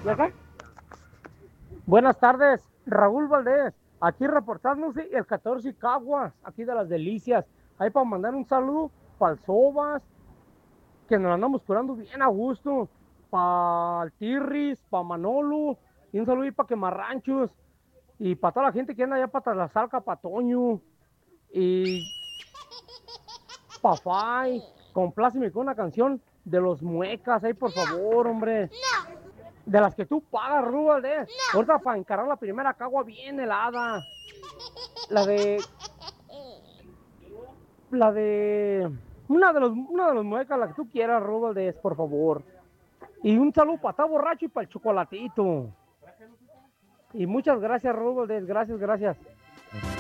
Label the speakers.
Speaker 1: ¿Ya? Buenas tardes, Raúl Valdés, aquí reportándose el 14 Caguas, aquí de las Delicias. Ahí para mandar un saludo para el Sobas, que nos andamos curando bien a gusto, para el Tirris, para Manolo, y un saludo ahí para Quemarranchos, y para toda la gente que anda allá para Tlaxcala, para Toño, y para Fay, compláceme con una canción de los Muecas, ahí por favor, hombre. De las que tú pagas, Rubal, ahorita para encarar la primera cagua bien helada. La de. La de. Una de los muecas, la que tú quieras, Rubal, por favor. Y un saludo para estar borracho y para el chocolatito. Y muchas gracias, Rubal, gracias, gracias.